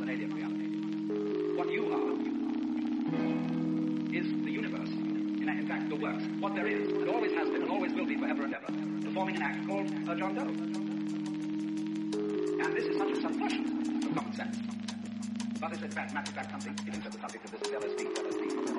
an alien reality. What you are is the universe. In fact, the works. What there is, and always has been, and always will be forever and ever, performing an act called John Doe. And this is such a subversion of common sense. But it's a matter of fact something, it is the subject of this LSD.